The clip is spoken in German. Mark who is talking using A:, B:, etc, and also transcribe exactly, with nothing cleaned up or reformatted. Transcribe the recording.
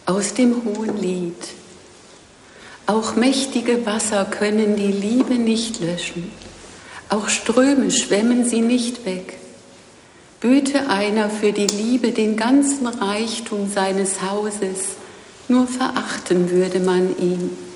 A: Aus dem Hohenlied. Auch mächtige Wasser können die Liebe nicht löschen. Auch Ströme schwemmen sie nicht weg. Böte einer für die Liebe den ganzen Reichtum seines Hauses, nur verachten würde man ihn.